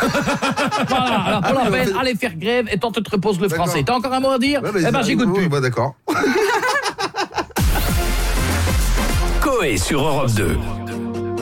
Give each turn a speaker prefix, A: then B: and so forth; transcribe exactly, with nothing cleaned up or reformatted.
A: Voilà, alors pour
B: Ah
A: la
B: oui,
A: peine,
B: on fait-
A: allez faire grève et tente de te repose le
B: D'accord.
A: français. T'as encore un mot à dire?
B: Ouais, mais
A: Eh ben,
B: ça-
A: j'écoute
B: ouais,
A: plus.
B: bah, d'accord.
C: Coé sur Europe deux.